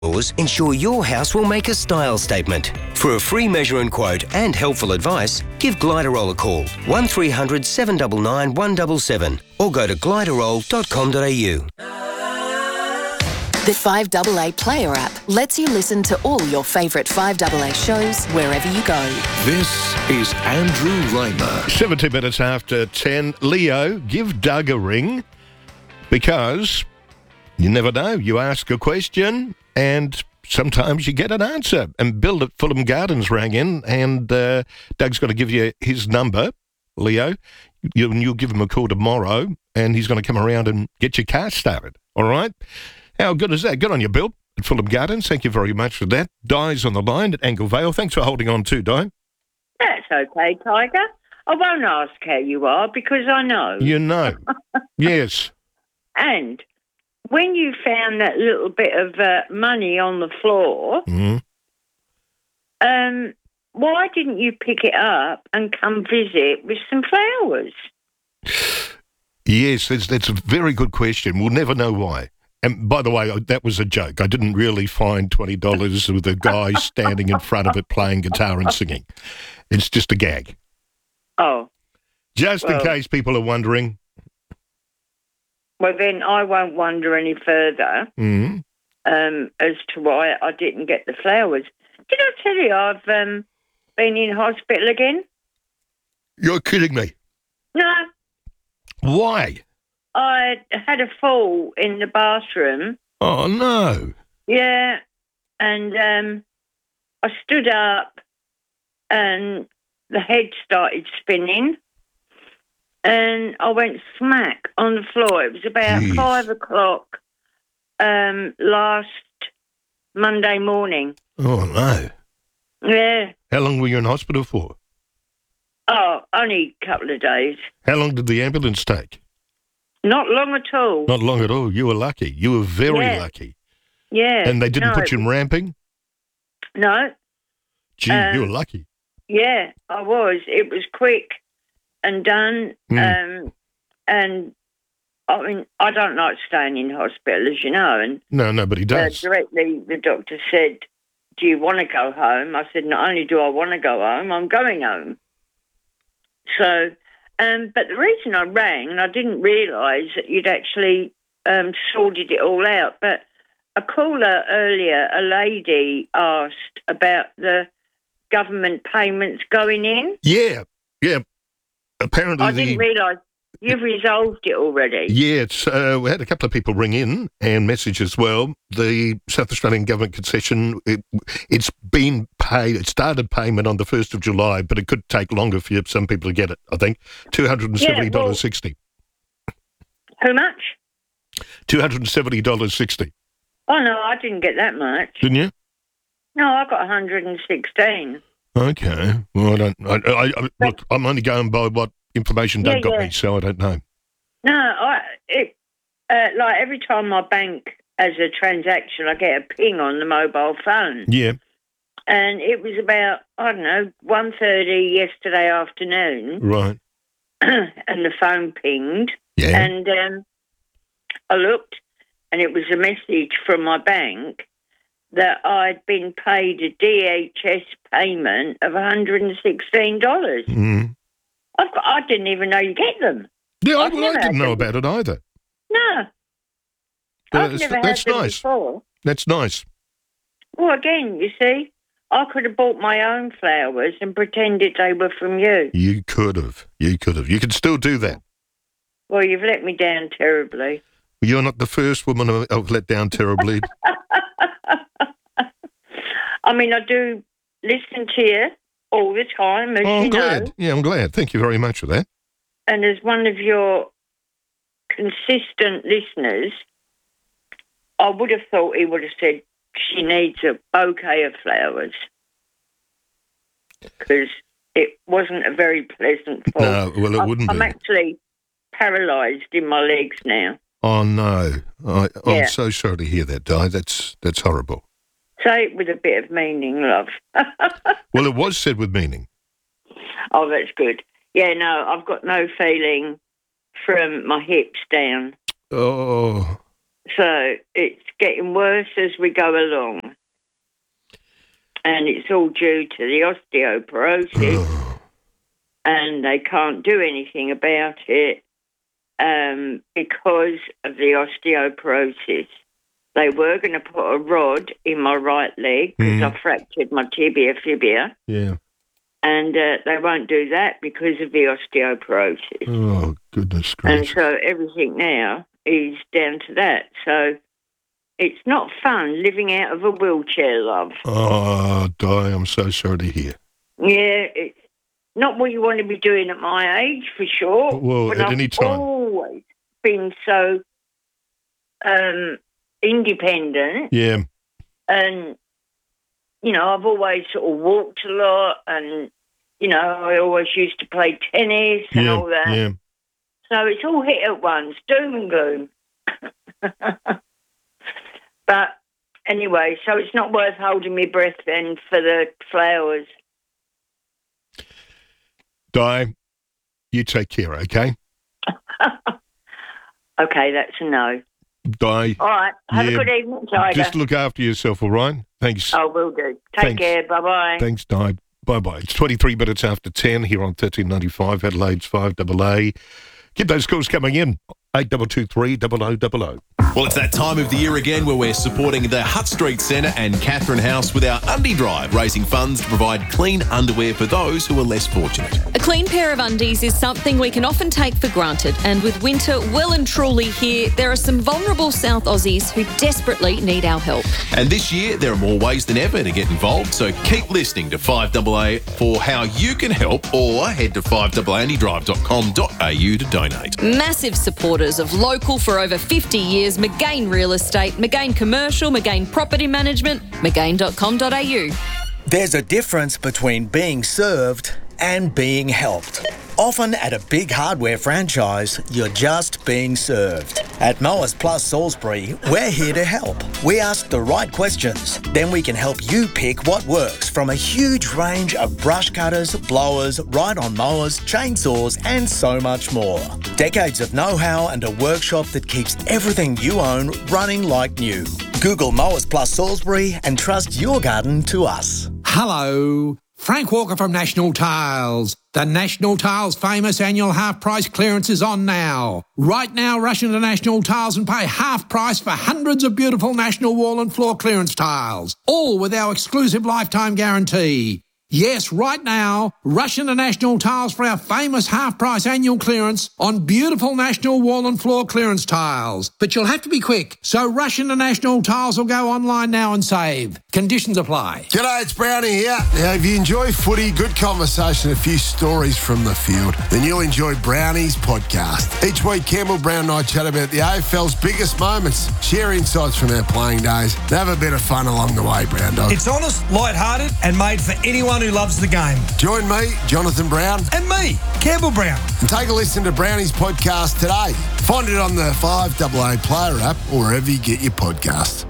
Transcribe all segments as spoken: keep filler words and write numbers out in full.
ensure your house will make a style statement. For a free measure and quote and helpful advice, give Gliderol a call, one three hundred seven nine nine one seven seven, or go to gliderol dot com dot a u. The five A A Player app lets you listen to all your favourite five A A shows wherever you go. This is Andrew Raymer. seventy minutes after ten. Leo, give Doug a ring, because you never know. You ask a question and sometimes you get an answer. And Bill at Fulham Gardens rang in, and uh, Doug's going to give you his number, Leo. You, you'll give him a call tomorrow, and he's going to come around and get your car started. All right? How good is that? Good on you, Bill at Fulham Gardens. Thank you very much for that. Di's on the line at Angle Vale. Thanks for holding on too, Di. That's okay, Tiger. I won't ask how you are because I know. You know. Yes. And when you found that little bit of uh, money on the floor, Mm-hmm. um, why didn't you pick it up and come visit with some flowers? Yes, that's, that's a very good question. We'll never know why. And by the way, that was a joke. I didn't really find twenty dollars with a guy standing in front of it playing guitar and singing. It's just a gag. Oh. Just Well. in case people are wondering. Well, then I won't wonder any further Mm-hmm. um, as to why I didn't get the flowers. Did I tell you I've um, been in hospital again? You're kidding me. No. Why? I had a fall in the bathroom. Oh, no. Yeah. And um, I stood up and the head started spinning. And I went smack on the floor. It was about Jeez. five o'clock um, last Monday morning. Oh, no. Yeah. How long were you in hospital for? Oh, only a couple of days. How long did the ambulance take? Not long at all. Not long at all. You were lucky. You were very Yeah. lucky. Yeah. And they didn't no, put you in ramping? No. Gee, Um, you were lucky. Yeah, I was. It was quick and done. Mm. Um, and, I mean, I don't like staying in hospital, as you know. And No, nobody uh, does. directly the doctor said, do you want to go home? I said, not only do I want to go home, I'm going home. So, um, but the reason I rang, and I didn't realise that you'd actually um, sorted it all out, but a caller earlier, a lady asked about the government payments going in. Yeah, yeah. Apparently I the... didn't realise you've resolved it already. Yeah, it's, uh, we had a couple of people ring in and message as well. The South Australian Government concession, it, it's been paid, it started payment on the first of July, but it could take longer for you, some people to get it, I think. two hundred seventy dollars sixty. How much? two hundred seventy dollars sixty. Oh, no, I didn't get that much. Didn't you? No, I got one hundred sixteen. Okay. Well, I don't, I, I, I, look, I'm only going by what information Doug Yeah, got yeah. me, so I don't know. No, I it uh, like every time my bank has a transaction, I get a ping on the mobile phone, Yeah. and it was about I don't know one thirty yesterday afternoon, Right. and the phone pinged, Yeah. and um, I looked, and it was a message from my bank that I'd been paid a D H S payment of one hundred sixteen dollars. Mm. I've got, I didn't even know you get them. Yeah, I, I've well, never I didn't had know them. about it either. No. Well, I've that's- never had that's them nice. before. That's nice. Well, again, you see, I could have bought my own flowers and pretended they were from you. You could have. You could have. You can still do that. Well, you've let me down terribly. You're not the first woman I've let down terribly. I mean, I do listen to you all the time, as Oh, I'm you glad. know. Yeah, I'm glad. Thank you very much for that. And as one of your consistent listeners, I would have thought he would have said she needs a bouquet of flowers. Because it wasn't a very pleasant fall. No, well, it I'm, wouldn't I'm be. actually paralysed in my legs now. Oh, no. I, Yeah. I'm so sorry to hear that, Di. That's, that's horrible. Say it with a bit of meaning, love. Well, it was said with meaning. Oh, that's good. Yeah, no, I've got no feeling from my hips down. Oh, So it's getting worse as we go along. And it's all due to the osteoporosis. And they can't do anything about it um, because of the osteoporosis. They were going to put a rod in my right leg because mm. I fractured my tibia fibia. Yeah. And uh, they won't do that because of the osteoporosis. Oh, goodness And gracious. so everything now is down to that. So it's not fun living out of a wheelchair, love. Oh, Di, I'm so sorry to hear. Yeah, it's not what you want to be doing at my age, for sure. Well, but at I've any time. always been so um, independent. Yeah. And, you know, I've always sort of walked a lot and, you know, I always used to play tennis and yeah, all that. Yeah. So it's all hit at once, doom and gloom. But anyway, so it's not worth holding my breath then for the flowers. Di, you take care, okay? Okay, that's a no. Di. All right. Have yeah, a good evening, Tiger. Just look after yourself, all right? Thanks. I will do. Take Thanks. care. Bye-bye. Thanks, Di. Bye-bye. It's twenty-three minutes after ten here on thirteen ninety-five, Adelaide's five A A. Keep those calls coming in. eight two two three, double oh double oh. Well, it's that time of the year again where we're supporting the Hutt Street Centre and Catherine House with our Undie Drive, raising funds to provide clean underwear for those who are less fortunate. A clean pair of undies is something we can often take for granted, and with winter well and truly here, there are some vulnerable South Aussies who desperately need our help. And this year, there are more ways than ever to get involved, so keep listening to five A A for how you can help, or head to five a a undie drive dot com dot a u to donate. Massive supporters of local for over fifty years, McGain Real Estate, McGain Commercial, McGain Property Management, mcgain dot com dot a u. There's a difference between being served and being helped. Often at a big hardware franchise, you're just being served. At Mowers Plus Salisbury, we're here to help. We ask the right questions, then we can help you pick what works from a huge range of brush cutters, blowers, ride-on mowers, chainsaws, and so much more. Decades of know-how and a workshop that keeps everything you own running like new. Google Mowers Plus Salisbury and trust your garden to us. Hello, Frank Walker from National Tiles. The National Tiles famous annual half price clearance is on now. Right now, rush into National Tiles and pay half price for hundreds of beautiful National wall and floor clearance tiles, all with our exclusive lifetime guarantee. Yes, right now, rush into National Tiles for our famous half-price annual clearance on beautiful National wall and floor clearance tiles. But you'll have to be quick, so rush into National Tiles or go online now and save. Conditions apply. G'day, it's Brownie here. Now, if you enjoy footy, good conversation, a few stories from the field, then you'll enjoy Brownie's podcast. Each week, Campbell Brown and I chat about the A F L's biggest moments, share insights from our playing days, and have a bit of fun along the way, Brown Dog. It's honest, light-hearted, and made for anyone who loves the game. Join me, Jonathan Brown. And me, Campbell Brown. And take a listen to Brownie's podcast today. Find it on the five A A Player app or wherever you get your podcasts.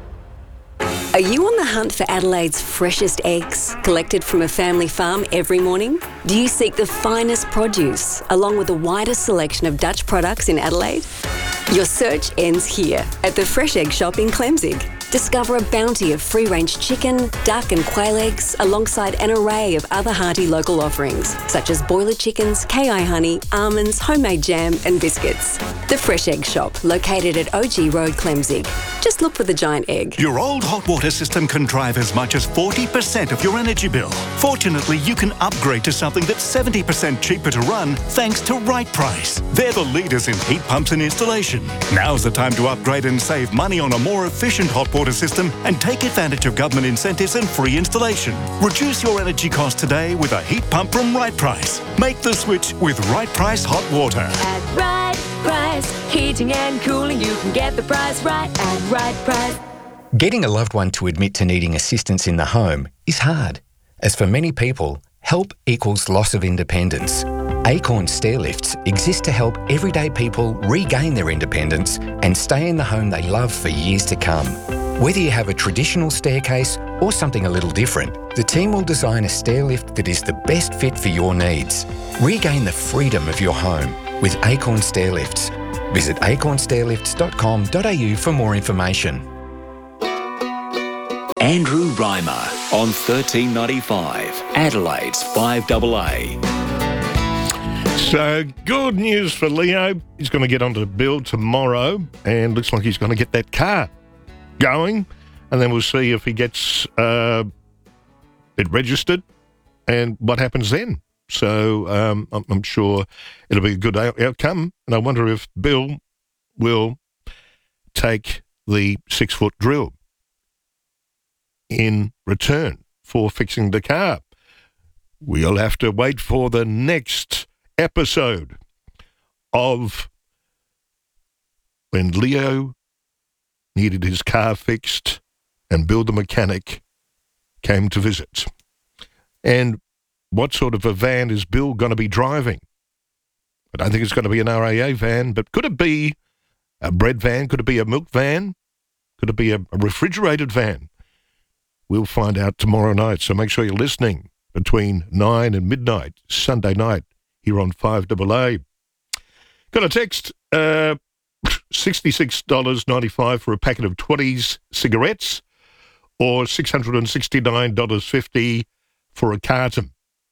Are you on the hunt for Adelaide's freshest eggs, collected from a family farm every morning? Do you seek the finest produce, along with the widest selection of Dutch products in Adelaide? Your search ends here, at the Fresh Egg Shop in Clemzig. Discover a bounty of free-range chicken, duck and quail eggs, alongside an array of other hearty local offerings, such as boiler chickens, K I honey, almonds, homemade jam and biscuits. The Fresh Egg Shop, located at O G Road, Clemzig. Just look for the giant egg. Your old hot water system can drive as much as forty percent of your energy bill. Fortunately, you can upgrade to something that's seventy percent cheaper to run thanks to Right Price. They're the leaders in heat pumps and installation. Now's the time to upgrade and save money on a more efficient hot water system and take advantage of government incentives and free installation. Reduce your energy costs today with a heat pump from Right Price. Make the switch with Right Price Hot Water. At Right Price, heating and cooling, you can get the price right at Right Price. Getting a loved one to admit to needing assistance in the home is hard, as for many people, help equals loss of independence. Acorn Stairlifts exist to help everyday people regain their independence and stay in the home they love for years to come. Whether you have a traditional staircase or something a little different, the team will design a stairlift that is the best fit for your needs. Regain the freedom of your home with Acorn Stairlifts. Visit acorn stairlifts dot com dot a u for more information. Andrew Reimer on thirteen ninety-five, Adelaide's five A A. So, good news for Leo. He's going to get onto the bill tomorrow, and looks like he's going to get that car going, and then we'll see if he gets uh, it registered and what happens then. So, um, I'm, I'm sure it'll be a good out- outcome, and I wonder if Bill will take the six-foot drill in return for fixing the car. We'll have to wait for the next episode of when Leo needed his car fixed and Bill the mechanic came to visit. And what sort of a van is Bill going to be driving? I don't think it's going to be an R A A van, but could it be a bread van? Could it be a milk van? Could it be a, a refrigerated van? We'll find out tomorrow night, so make sure you're listening between nine and midnight, Sunday night, here on five A A. Got a text, uh, sixty-six dollars ninety-five for a packet of twenties cigarettes, or six hundred sixty-nine dollars fifty for a carton.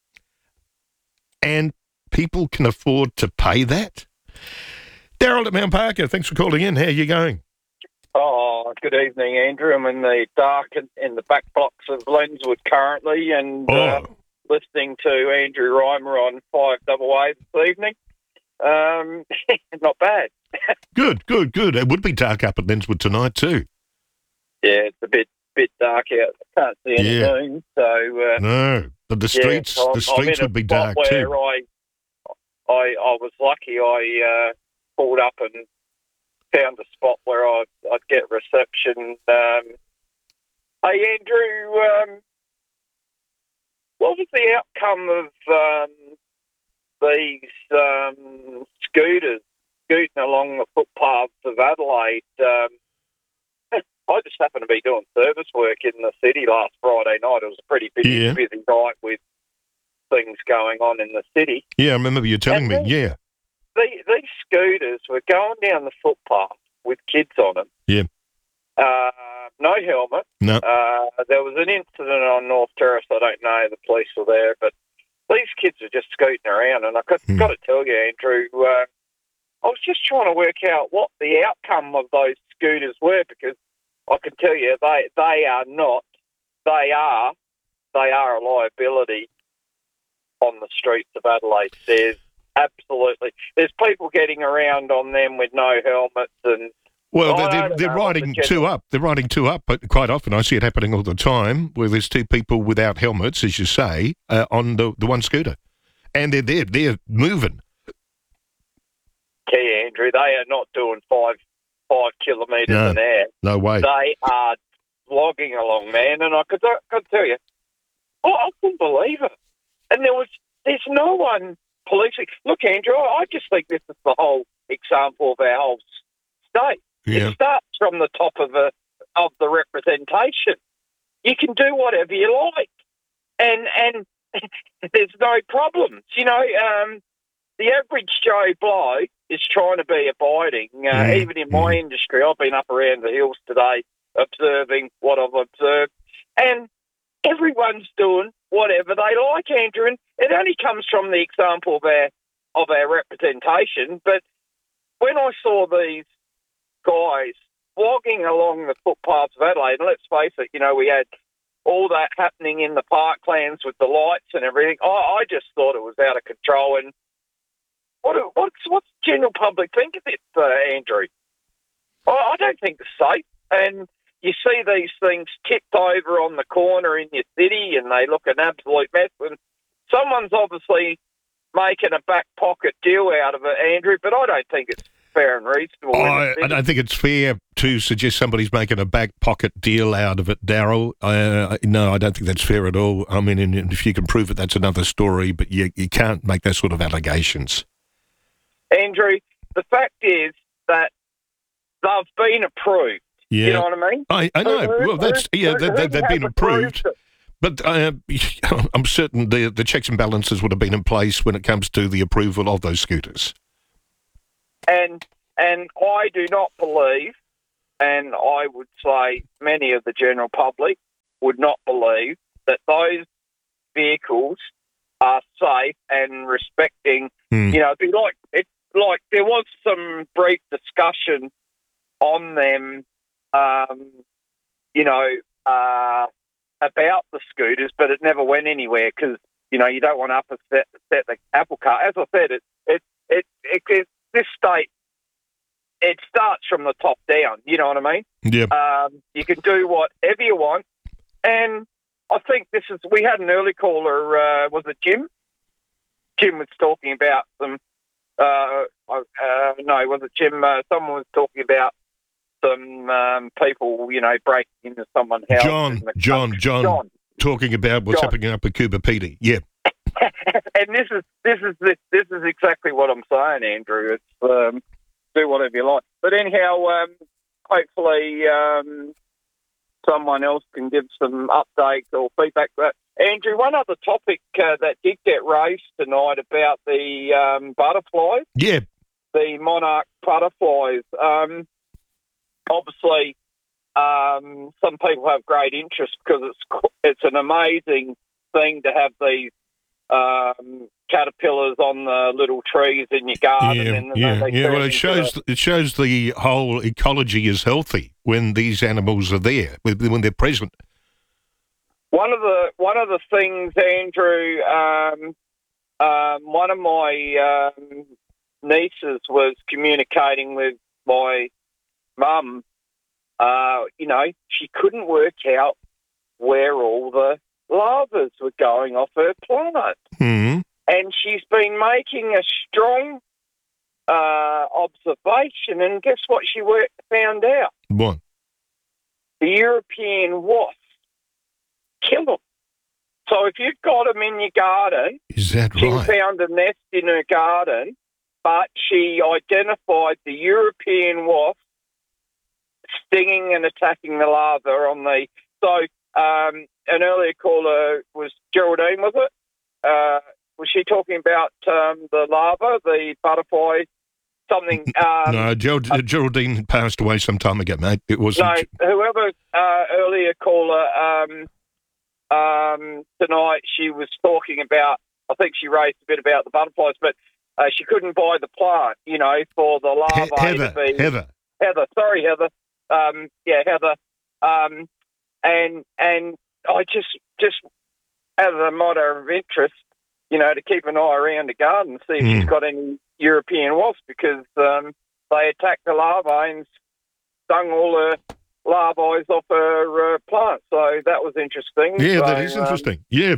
And people can afford to pay that? Daryl at Mount Parker, thanks for calling in. How are you going? Oh, good evening, Andrew. I'm in the dark in, in the back blocks of Lenswood currently, and oh. uh, listening to Andrew Reimer on five A A this evening. Um, not bad. Good, good, good. It would be dark up at Lenswood tonight too. Yeah, it's a bit bit dark out. I can't see any Yeah. moon, so uh, No, but the yeah, streets, I'm- the streets I'm in would be a spot dark where too. I, I, I was lucky. I uh, pulled up and found a spot where I'd, I'd get reception. Um, hey, Andrew, um, what was the outcome of um, these um, scooters scooting along the footpaths of Adelaide? Um, I just happened to be doing service work in the city last Friday night. It was a pretty busy, Yeah. busy night with things going on in the city. Yeah, I remember you telling And me. then- Yeah, The, these scooters were going down the footpath with kids on them. yeah. Uh, no helmet. No. Uh, there was an incident on North Terrace. I don't know. The police were there, but these kids were just scooting around. And I got, Hmm. got to tell you, Andrew, uh, I was just trying to work out what the outcome of those scooters were, because I can tell you they they are not. They are they are a liability on the streets of Adelaide. There's absolutely there's people getting around on them with no helmets and. Well, I they're, they're, don't they're know what riding the two general- up. They're riding two up, but quite often I see it happening all the time, where there's two people without helmets, as you say, uh, on the, the one scooter, and they're there, they're moving. Key, Andrew, they are not doing five five kilometres No, an hour. no way. They are slogging along, man, and I could, I could tell you, oh, I couldn't believe it. And there was, there's no one policing. Look, Andrew, I just think this is the whole example of our whole state. Yeah. It starts from the top of the of the representation. You can do whatever you like, and and there's no problems. You know, um, the average Joe Blow is trying to be abiding. Uh, Mm. Even in my industry, I've been up around the hills today observing what I've observed, and everyone's doing whatever they like, Andrew. And it only comes from the example of our of our representation. But when I saw these guys walking along the footpaths of Adelaide, and let's face it, you know, we had all that happening in the parklands with the lights and everything. I, I just thought it was out of control. And what what's what's the general public think of this, uh, Andrew? I, I don't think it's safe. And you see these things tipped over on the corner in your city, and they look an absolute mess. And someone's obviously making a back pocket deal out of it, Andrew. But I don't think it's fair and reasonable. in the I, I city. don't think it's fair to suggest somebody's making a back pocket deal out of it, Daryl. Uh, no, I don't think that's fair at all. I mean, and if you can prove it, that's another story, but you, you can't make those sort of allegations. Andrew, the fact is that they've been approved. Yeah. You know what I mean? I, I know. Who- Well, that's who- yeah, who- they, who they, they've been has approved. it? But uh, I'm certain the, the checks and balances would have been in place when it comes to the approval of those scooters. And and I do not believe, and I would say many of the general public would not believe that those vehicles are safe and respecting. Mm. You know, it'd be like it like there was some brief discussion on them. Um, you know, uh, about the scooters, but it never went anywhere because you know you don't want to upset, upset the apple cart. As I said, it it it, it, it this state. It starts from the top down, you know what I mean? Yeah. Um, you can do whatever you want. And I think this is, we had an early caller, uh, was it Jim? Jim was talking about some, uh, uh, no, was it Jim? Uh, someone was talking about some um, people, you know, breaking into someone's house. John, John, John, John, talking about what's John. happening up at Cooper Pedy. Yeah. And this is, this is, this, this is exactly what I'm saying, Andrew. It's, um, do whatever you like. But anyhow, um, hopefully um, someone else can give some updates or feedback. But Andrew, one other topic uh, that did get raised tonight about the um, butterflies. Yeah. The monarch butterflies. Um, obviously, um, some people have great interest because it's it's an amazing thing to have these um, caterpillars on the little trees in your garden. Yeah, and yeah, they yeah. turn Well, it into shows it shows the whole ecology is healthy when these animals are there, when they're present. One of the one of the things, Andrew, um, um, one of my um, nieces was communicating with my mum. Uh, you know, she couldn't work out where all the larvas were going off her plant. Mm-hmm. And she's been making a strong uh, observation, and guess what she worked, found out? What? The European wasps kill them. So if you've got them in your garden, is that she right? found a nest in her garden, but she identified the European wasp stinging and attacking the larva on the... So um, an earlier caller was Geraldine, was it? Uh, was she talking about um, the larva, the butterfly, something? Um, no, Gerald, uh, Geraldine passed away some time ago, mate. It wasn't. No, whoever uh, earlier caller um, um, tonight, she was talking about, I think she raised a bit about the butterflies, but uh, she couldn't buy the plant, you know, for the larvae He- Heather, to be... Heather. Heather, sorry, Heather. Um, yeah, Heather. Um, and and I just, just as a matter of interest, you know, to keep an eye around the garden, see if Mm. she's got any European wasps, because um, they attacked the larvae and stung all the larvae off her uh, plant. So that was interesting. Yeah, so, that is um, interesting. Yeah.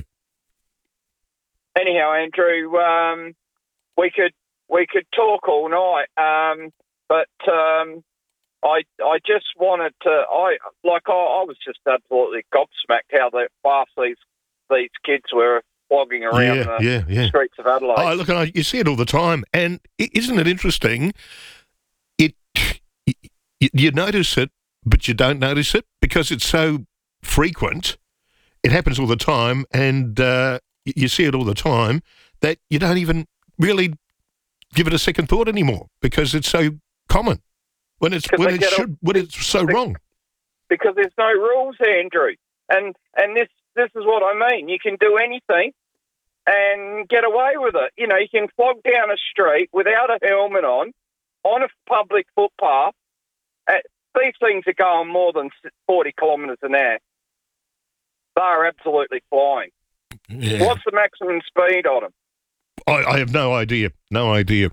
anyhow, Andrew, um, we could we could talk all night, um, but um, I I just wanted to I like I, I was just absolutely gobsmacked how the fast these these kids were flogging around Yeah, the yeah, yeah. streets of Adelaide. Oh, look, I- you see it all the time, and i- isn't it interesting? It y- y- you notice it, but you don't notice it because it's so frequent. It happens all the time, and uh, y- you see it all the time that you don't even really give it a second thought anymore because it's so common when it's 'Cause when they it get should when it's so wrong. Because there's no rules, Andrew. And and this this is what I mean. You can do anything and get away with it. You know, you can flog down a street without a helmet on, on a public footpath. Uh, these things are going more than forty kilometres an hour. They are absolutely flying. Yeah. What's the maximum speed on them? I, I have no idea. No idea.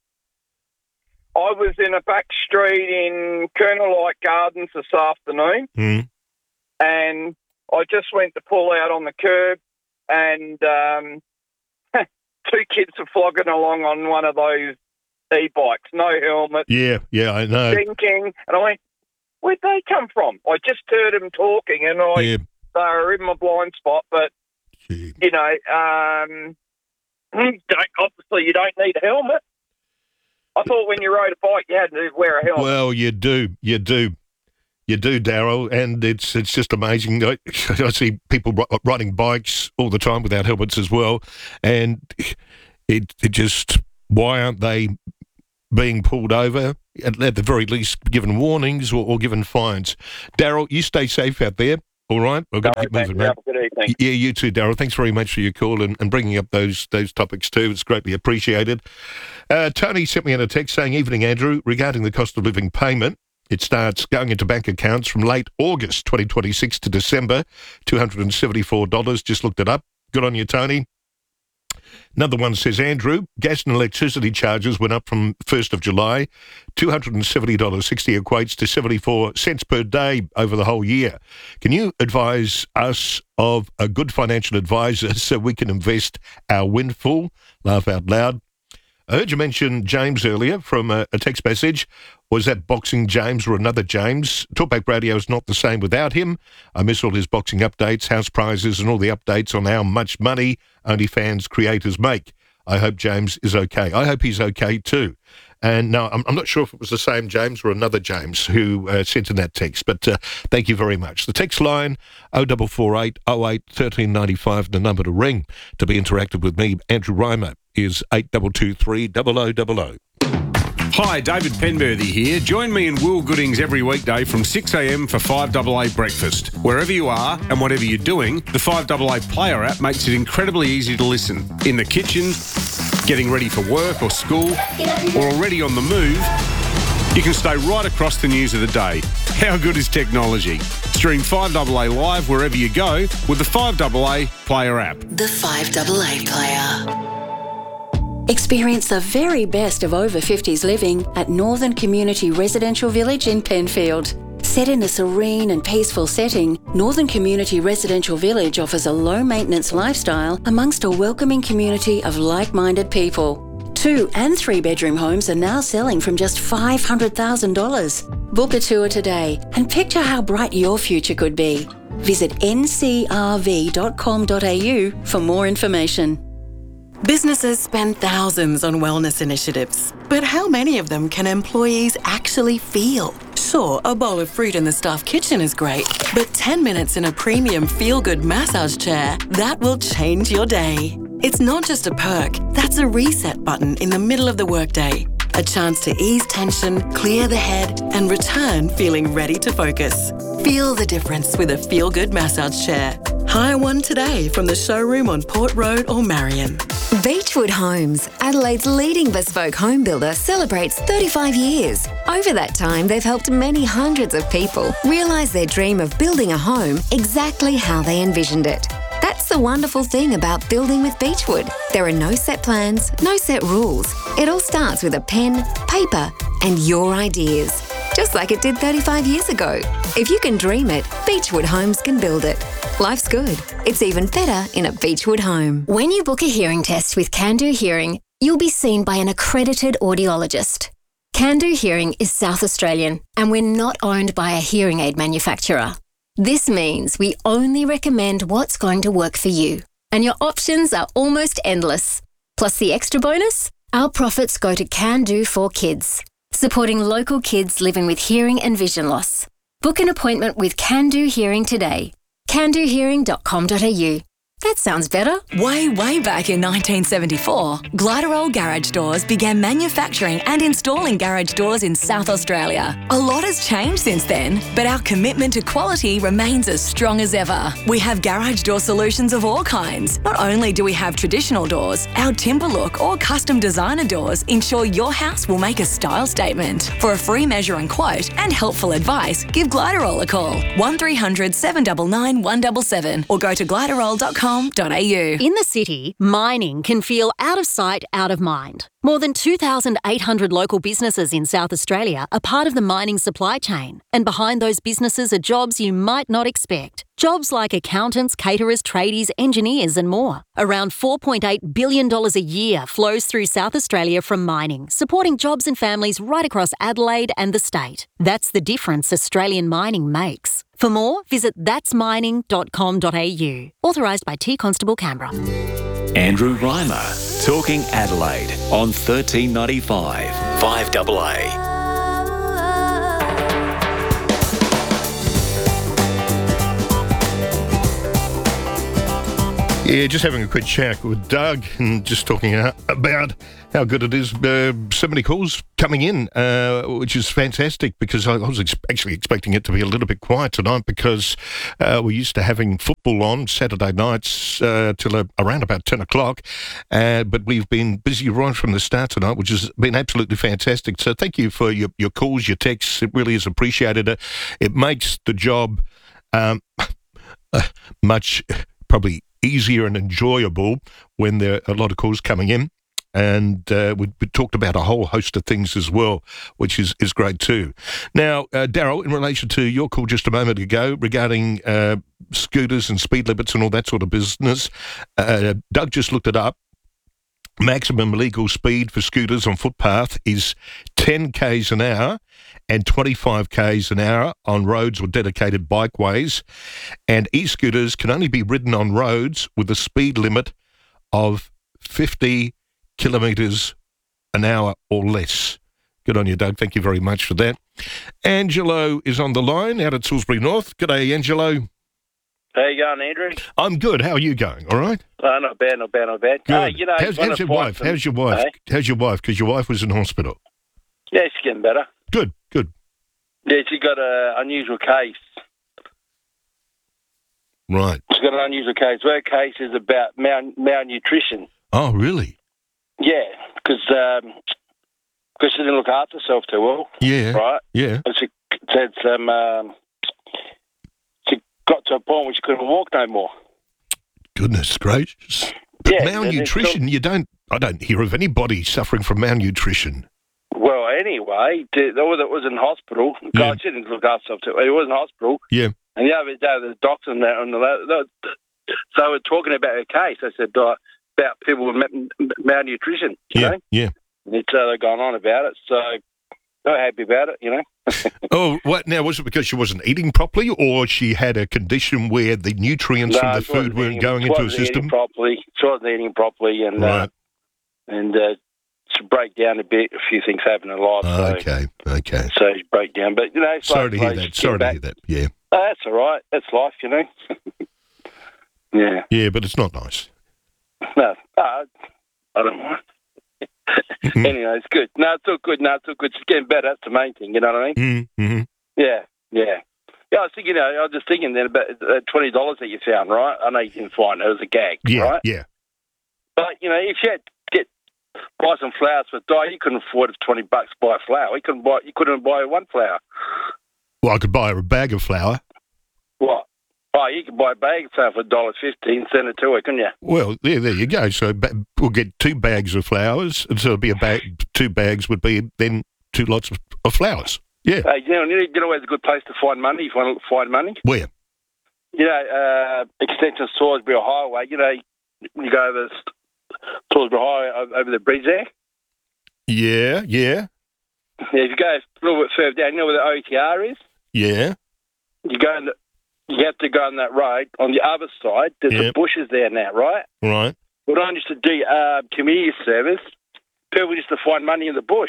I was in a back street in Colonel Light Gardens this afternoon, Mm. and I just went to pull out on the curb, and um, two kids are flogging along on one of those e-bikes, no helmet, Yeah, yeah, I know. thinking, and I went, where'd they come from? I just heard them talking, and I Yeah. they were in my blind spot, but, you know, um, you don't, obviously you don't need a helmet. I thought when you rode a bike you had to wear a helmet. Well, you do, you do, you do, Daryl, and it's it's just amazing. I, I see people ri- riding bikes all the time without helmets as well, and it it just why aren't they being pulled over at, at the very least, given warnings or, or given fines. Daryl, you stay safe out there. All right, I've got to keep moving, mate. Have a good evening. Yeah, you too, Daryl. Thanks very much for your call and, and bringing up those those topics too. It's greatly appreciated. Uh, Tony sent me in a text saying, "Evening, Andrew. Regarding the cost of living payment, it starts going into bank accounts from late August twenty twenty-six to December, two hundred seventy-four dollars. Just looked it up. Good on you, Tony." Another one says, "Andrew, gas and electricity charges went up from first of July. two hundred seventy dollars sixty equates to seventy-four cents per day over the whole year. Can you advise us of a good financial advisor so we can invest our windfall?" Laugh out loud. I heard you mention James earlier from a, a text message. Was that boxing James or another James? Talkback Radio is not the same without him. I miss all his boxing updates, house prizes, and all the updates on how much money OnlyFans creators make. I hope James is okay. I hope he's okay too. And no, I'm, I'm not sure if it was the same James or another James who uh, sent in that text, but uh, thank you very much. The text line, oh four four eight oh eight one three nine five, the number to ring to be interactive with me, Andrew Reimer, is eight two two three double oh double oh. Hi, David Penberthy here. Join me in Will Goodings every weekday from six a m for five A A breakfast. Wherever you are and whatever you're doing, the five A A player app makes it incredibly easy to listen. In the kitchen, getting ready for work or school, or already on the move, you can stay right across the news of the day. How good is technology? Stream five A A live wherever you go with the five A A player app. The five A A player. Experience the very best of over fifties living at Northern Community Residential Village in Penfield. Set in a serene and peaceful setting, Northern Community Residential Village offers a low-maintenance lifestyle amongst a welcoming community of like-minded people. Two and three-bedroom homes are now selling from just five hundred thousand dollars. Book a tour today and picture how bright your future could be. Visit n c r v dot com dot a u for more information. Businesses spend thousands on wellness initiatives, but how many of them can employees actually feel? Sure, a bowl of fruit in the staff kitchen is great, but ten minutes in a premium feel-good massage chair, that will change your day. It's not just a perk, that's a reset button in the middle of the workday. A chance to ease tension, clear the head, and return feeling ready to focus. Feel the difference with a feel-good massage chair. Hire one today from the showroom on Port Road or Marion. Beechwood Homes, Adelaide's leading bespoke home builder, celebrates thirty-five years. Over that time, they've helped many hundreds of people realise their dream of building a home exactly how they envisioned it. That's the wonderful thing about building with Beechwood. There are no set plans, no set rules. It all starts with a pen, paper, and your ideas. Just like it did thirty-five years ago. If you can dream it, Beechwood Homes can build it. Life's good. It's even better in a Beechwood home. When you book a hearing test with Can Do Hearing, you'll be seen by an accredited audiologist. Can Do Hearing is South Australian, and we're not owned by a hearing aid manufacturer. This means we only recommend what's going to work for you, and your options are almost endless. Plus the extra bonus, our profits go to Can Do for Kids, supporting local kids living with hearing and vision loss. Book an appointment with Can Do Hearing today. can do hearing dot com dot a u. That sounds better. Way, way back in nineteen seventy-four, Gliderol Garage Doors began manufacturing and installing garage doors in South Australia. A lot has changed since then, but our commitment to quality remains as strong as ever. We have garage door solutions of all kinds. Not only do we have traditional doors, our timber look or custom designer doors ensure your house will make a style statement. For a free measure and quote and helpful advice, give Gliderol a call, one three hundred seven nine nine one seven seven, or go to gliderol dot com. In the city, mining can feel out of sight, out of mind. More than two thousand eight hundred local businesses in South Australia are part of the mining supply chain, and behind those businesses are jobs you might not expect. Jobs like accountants, caterers, tradies, engineers and more. Around four point eight billion dollars a year flows through South Australia from mining, supporting jobs and families right across Adelaide and the state. That's the difference Australian mining makes. For more, visit thats mining dot com dot a u. Authorised by T Constable Canberra. Andrew Reimer, Talking Adelaide on thirteen ninety-five, five A A. Yeah, just having a quick chat with Doug and just talking about how good it is. Uh, so many calls coming in, uh, which is fantastic because I was ex- actually expecting it to be a little bit quiet tonight because uh, we're used to having football on Saturday nights uh, till uh, around about ten o'clock. Uh, but we've been busy right from the start tonight, which has been absolutely fantastic. So thank you for your, your calls, your texts. It really is appreciated. It, it makes the job um, much probably easier and enjoyable when there are a lot of calls coming in. And uh, we, we talked about a whole host of things as well, which is, is great too. Now, uh, Daryl, in relation to your call just a moment ago regarding uh, scooters and speed limits and all that sort of business, uh, Doug just looked it up. Maximum legal speed for scooters on footpath is ten kays an hour and twenty-five kays an hour on roads or dedicated bikeways. And e-scooters can only be ridden on roads with a speed limit of fifty kilometres an hour or less. Good on you, Doug. Thank you very much for that. Angelo is on the line out at Salisbury North. G'day, Angelo. How you going, Andrew? I'm good. How are you going? All right? Uh, not bad, not bad, not bad. Good. Uh, you know, how's, one how's of your the wife? points- How's your wife? Hey? How's your wife? Because your wife was in hospital. Yeah, she's getting better. Good, good. Yeah, she got an unusual case. Right. She's got an unusual case. Her case is about mal- malnutrition. Oh, really? Yeah, because um, cause she didn't look after herself too well. Yeah. Right? Yeah. And she said some... Um, she got to a point where she couldn't walk no more. Goodness gracious. But Yeah, malnutrition, you don't... I don't hear of anybody suffering from malnutrition. Well, anyway, the, the one that was in hospital, Yeah. God, she didn't look after herself too well. He was in hospital. Yeah. And the other day, the doctor and that, and the, so we're talking about her case. I said uh, about people with ma- malnutrition. You Yeah, know? yeah. And it's, uh, they're going on about it. So not happy about it, you know. Oh, what now? Was it because she wasn't eating properly, or she had a condition where the nutrients from No, the she wasn't food weren't eating- going she into her wasn't eating system? properly. She wasn't eating properly, and uh, Right. and uh, she broke down a bit. A few things happened in her life. So, Okay, okay. so she broke down, but you know, Sorry to hear slowly that. she Sorry came to hear back. that. Yeah. Oh, that's all right. That's life, you know. Yeah. Yeah, but it's not nice. No, uh, I don't mind. Mm-hmm. Anyway, it's good. No, it's all good. No, it's all good. She's getting better. That's the main thing. You know what I mean? Mm-hmm. Yeah, yeah. Yeah, I was thinking, you know, I was just thinking then about uh, twenty dollars that you found, right? I know you didn't find it. It was a gag, Yeah, right? yeah. But, you know, if you had to get, buy some flowers for Di, you couldn't afford it for twenty bucks to buy a flower. You couldn't buy, you couldn't buy one flower. Well, I could buy her a bag of flour. What? Oh, you could buy a bag of flour for one dollar fifty and send it to her, couldn't you? Well, yeah, there you go. So ba- we'll get two bags of flowers. And so it'll be a bag. Two bags would be then two lots of, of flowers. Yeah. Uh, you, know, you know where's a good place to find money if you want to find money? Where? You know, uh, extension Salisbury Highway, you know, you go over Salisbury Highway o- over the bridge there. Yeah, yeah, Yeah, if you go a little bit further down, you know where the O T R is? yeah. You go in the, you have to go on that road. On the other side, there's the Yep. bushes there now, right? Right. When I used to do uh, community service, people used to find money in the bush.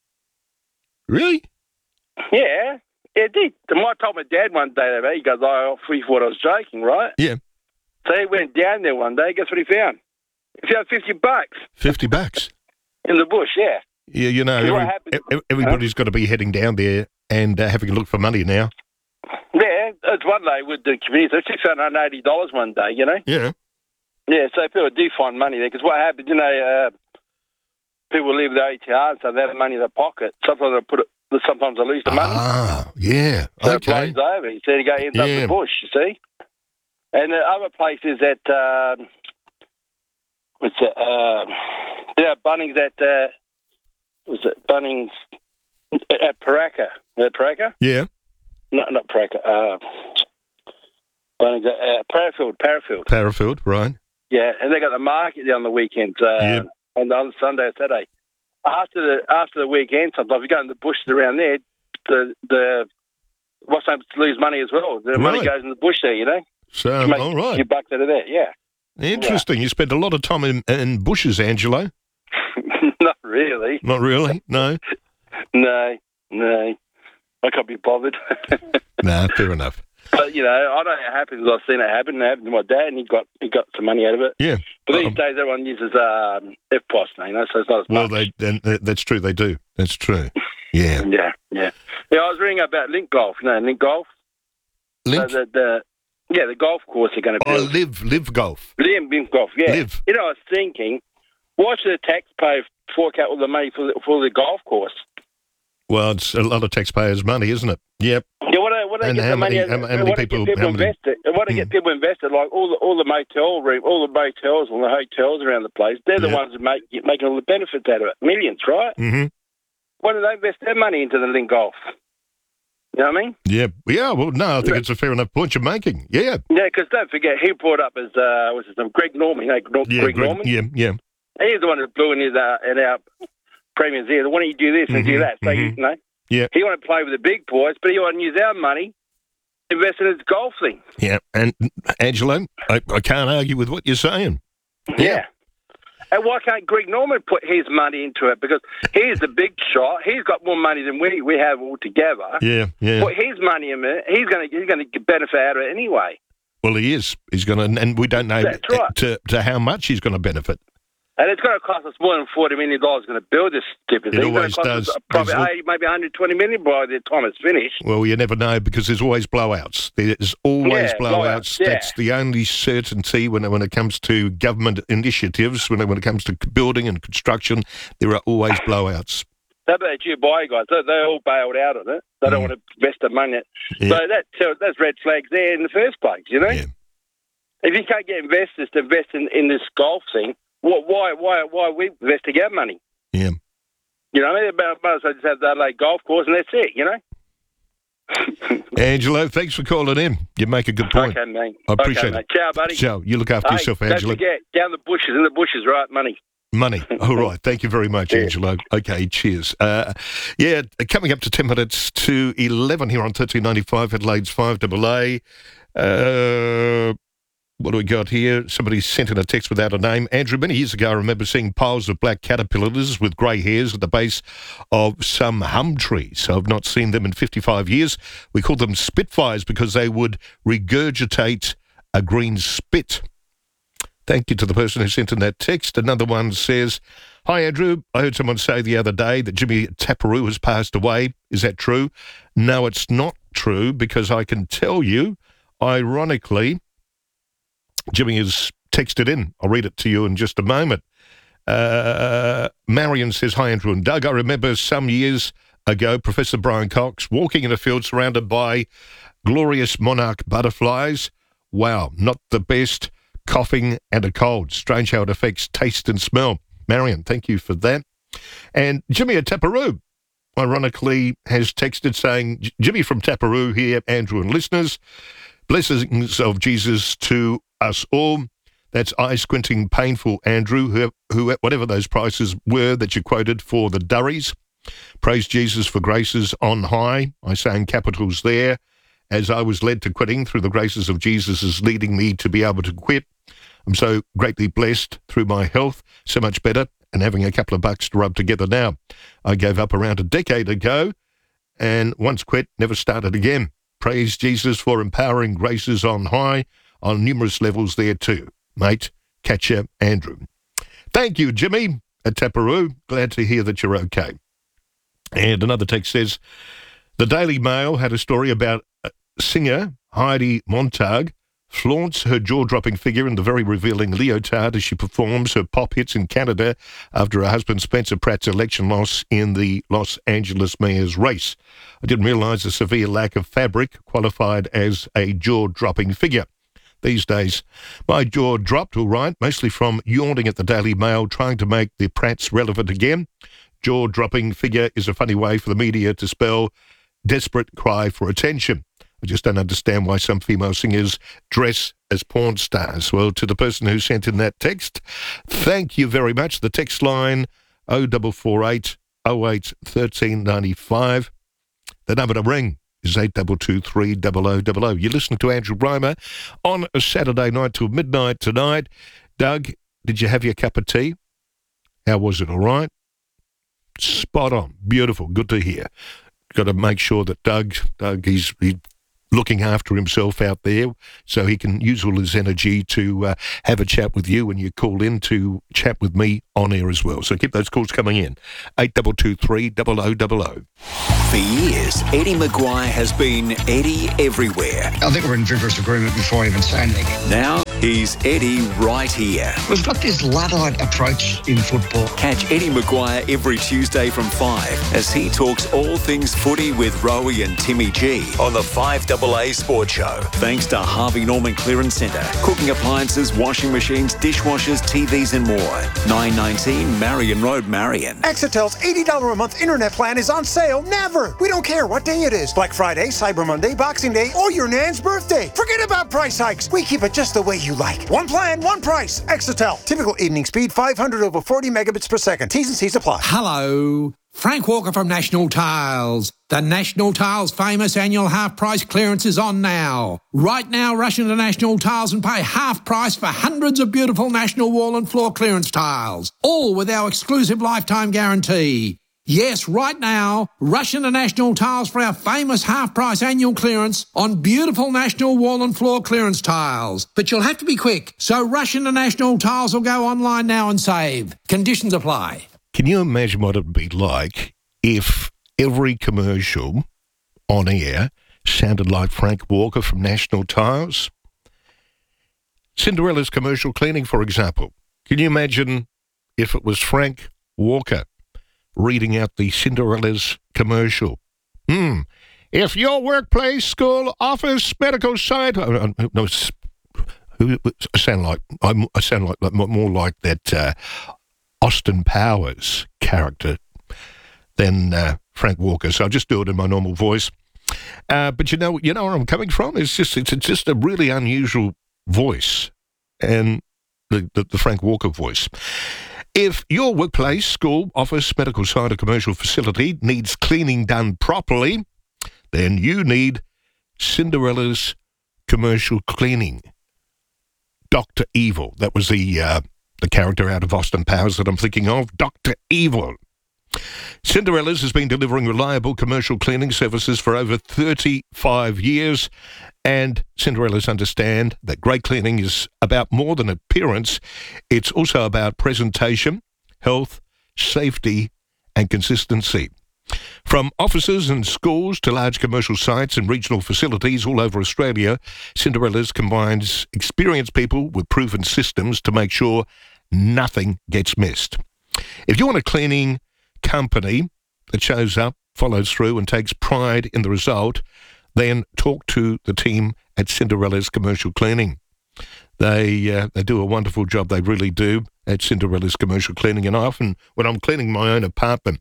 Really? Yeah, yeah, it did. And I told my dad one day, he goes, oh, he thought I was joking, right? Yeah. So he went down there one day, guess what he found? He found fifty bucks Fifty bucks. in the bush, yeah. Yeah, you know, See what every, happened? ev- everybody's got to be heading down there and uh, having a look for money now. Yeah, it's one day with the community. It's six hundred eighty dollars one day, you know? Yeah. Yeah, so people do find money there. Because what happens, you know, uh, people leave the A T R, so they have money in their pocket. Sometimes they put it, sometimes they lose the money. Ah, yeah. So Okay. it blows over. You see, it go ends up in Yeah. the bush, you see? And the other places that, um, what's it, um, you know, Bunnings at, uh, was it Bunnings at Paraka? At Paraka? Yeah. No, not Paraka. Uh, Bunnings at uh, Parafield, Parafield. Parafield, right. Yeah, and they got the market there on the weekends, uh, Yep. on the on Sunday or Saturday. After the after the weekend, sometimes you go in the bushes around there, the the what's happens to lose money as well. The money Right. goes in the bush there, you know. So, You make all right. your bucks out of there, yeah. Interesting. You spent a lot of time in, in bushes, Angelo. Not really. Not really? No? No, no. I can't be bothered. No, fair enough. But, you know, I don't know how it happens. I've seen it happen. It happened to my dad, and he got he got some money out of it. Yeah. But these Um, days, everyone uses um, F P O S now, you know, so it's not as Well, much. they, they, that's true. They do. That's true. Yeah. Yeah, yeah. Yeah, I was reading about Link Golf. You know, Link Golf? Link? So the, the, yeah, the golf course they're going to Oh, build. live, live golf. Liam Link Golf, yeah. Live. You know, I was thinking, why should the taxpayer fork out all the money for the, for the golf course? Well, it's a lot of taxpayers' money, isn't it? Yep. Yeah, what do, what do they And get how the money? many- how- how many what do they people- get people how many- invested? What do they get people invested? Like all the all the motel room, all the motels, all the hotels around the place. They're the Yeah. ones that make making all the benefits out of it. Millions, right? Mm-hmm. Why do they invest their money into the Link Golf? You know what I mean? Yeah. Yeah. Well, no, I think it's a fair enough point you're making. Yeah. Yeah, because don't forget, he brought up as uh, what's his name, Greg Norman. You know, Greg, Yeah. Greg Greg- Norman. Yeah. Yeah. And he's the one that blew in his uh, in our premiums here. Why don't you do this and do Mhm, that? So you, mhm. you know, Yeah. he want to play with the big boys, but he want to use our money, invest in his golf thing. Yeah. And Angelo, I, I can't argue with what you're saying. Yeah. And why can't Greg Norman put his money into it? Because he's the big shot. He's got more money than we, we have all together. Yeah. Yeah. Put his money in it. He's going to he's going to benefit out of it anyway. Well, he is. He's going to, and we don't know That's right. to, to how much he's going to benefit. And it's going to cost us more than forty million dollars going to build this stupid It thing. always it's going to cost does. us probably There's al- eighty, maybe one hundred twenty million by the time it's finished. Well, you never know because there's always blowouts. There's always Yeah, blowouts. blowouts, yeah. That's the only certainty when it, when it comes to government initiatives, when it, when it comes to building and construction, there are always blowouts. How about you buy guys? They, they all bailed out on it. They don't want to invest their money. Yeah. So that, so that's red flags there in the first place, you know? If you can't get investors to invest in, in this golf thing, what, why why why are we investing our money? Yeah. You know, I mean, might as well just have the Adelaide golf course and that's it, you know? Angelo, thanks for calling in. You make a good point. Okay, mate. I appreciate okay, it. mate. Ciao, buddy. Ciao. You look after Hey, yourself, don't Angelo. forget, down the bushes, in the bushes, right, money. Money. All right. Thank you very much, Angelo. Okay, cheers. Uh, yeah, coming up to ten minutes to eleven here on thirteen ninety-five, Adelaide's five double A. Uh, what do we got here? Somebody sent in a text without a name. Andrew, many years ago, I remember seeing piles of black caterpillars with grey hairs at the base of some hum trees. I've not seen them in fifty-five years. We called them spitfires because they would regurgitate a green spit. Thank you to the person who sent in that text. Another one says, hi, Andrew. I heard someone say the other day that Jimmy Taparoo has passed away. Is that true? No, it's not true because I can tell you, ironically, Jimmy has texted in. I'll read it to you in just a moment. Uh, Marion says, hi, Andrew and Doug. I remember some years ago, Professor Brian Cox walking in a field surrounded by glorious monarch butterflies. Wow, not the best. Coughing and a cold. Strange how it affects taste and smell. Marion, thank you for that. And Jimmy at Taparoo, ironically, has texted saying, Jimmy from Taparoo here, Andrew and listeners, blessings of Jesus to us all. That's eye-squinting, painful Andrew, who, who, whatever those prices were that you quoted for the durries. Praise Jesus for graces on high. I say in capitals there. As I was led to quitting through the graces of Jesus is leading me to be able to quit. I'm so greatly blessed through my health, so much better, and having a couple of bucks to rub together now. I gave up around a decade ago and once quit, never started again. Praise Jesus for empowering graces on high on numerous levels there too. Mate, catch ya, Andrew. Thank you, Jimmy at Taparoo. Glad to hear that you're okay. And another text says, the Daily Mail had a story about singer Heidi Montag flaunts her jaw-dropping figure in the very revealing leotard as she performs her pop hits in Canada after her husband Spencer Pratt's election loss in the Los Angeles mayor's race. I didn't realise the severe lack of fabric qualified as a jaw-dropping figure. These days, my jaw dropped all right, mostly from yawning at the Daily Mail trying to make the Pratts relevant again. Jaw-dropping figure is a funny way for the media to spell desperate cry for attention. I just don't understand why some female singers dress as porn stars. Well, to the person who sent in that text, thank you very much. The text line oh four four eight oh eight one three nine five. The number to ring is eight two two three zero zero zero zero. You're listening to Andrew Reimer on a Saturday night till midnight tonight. Doug, did you have your cup of tea? How was it, all right? Spot on. Beautiful. Good to hear. Got to make sure that Doug, Doug, he's, he looking after himself out there so he can use all his energy to uh, have a chat with you when you call in to chat with me on air as well. So keep those calls coming in. eight two two three, double oh double oh. For years, Eddie Maguire has been Eddie everywhere. I think we're in vigorous agreement before I even say anything. Now, he's Eddie right here. We've got this Luddite approach in football. Catch Eddie Maguire every Tuesday from five as he talks all things footy with Rowie and Timmy G on the five A A Sports Show. Thanks to Harvey Norman Clearance Centre. Cooking appliances, washing machines, dishwashers, T Vs and more. nine nineteen Marion Road, Marion. Exetel's eighty dollars a month internet plan is on sale never. We don't care what day it is. Black Friday, Cyber Monday, Boxing Day, or your nan's birthday. Forget about price hikes. We keep it just the way you like. One plan, one price. Exetel. Typical evening speed five hundred over forty megabits per second. T's and C's apply. Hello. Frank Walker from National Tiles. The National Tiles famous annual half price clearance is on now. Right now, rush into National Tiles and pay half price for hundreds of beautiful National wall and floor clearance tiles. All with our exclusive lifetime guarantee. Yes, right now, rush into National Tiles for our famous half-price annual clearance on beautiful National wall and floor clearance tiles. But you'll have to be quick, so rush into National Tiles or go online now and save. Conditions apply. Can you imagine what it would be like if every commercial on air sounded like Frank Walker from National Tiles? Cinderella's commercial cleaning, for example. Can you imagine if it was Frank Walker reading out the Cinderella's commercial? Hmm. If your workplace, school, office, medical site... Oh, no, it's, who, I sound like... I'm, I sound like, like more like that uh, Austin Powers character than uh, Frank Walker, so I'll just do it in my normal voice. Uh, but you know, you know where I'm coming from? It's just, it's, it's just a really unusual voice, and the, the, the Frank Walker voice. If your workplace, school, office, medical site or commercial facility needs cleaning done properly, then you need Cinderella's commercial cleaning. Doctor Evil, that was the uh, the character out of Austin Powers that I'm thinking of, Doctor Evil. Cinderella's has been delivering reliable commercial cleaning services for over thirty-five years, and Cinderella's understand that great cleaning is about more than appearance. It's also about presentation, health, safety, and consistency. From offices and schools to large commercial sites and regional facilities all over Australia, Cinderella's combines experienced people with proven systems to make sure nothing gets missed. If you want a cleaning company that shows up, follows through and takes pride in the result, then talk to the team at Cinderella's Commercial Cleaning. They uh, they do a wonderful job, they really do, at Cinderella's Commercial Cleaning. And I often, when I'm cleaning my own apartment,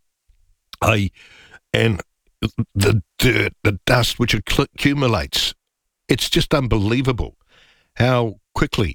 I and the dirt, the dust which accumulates, it's just unbelievable how quickly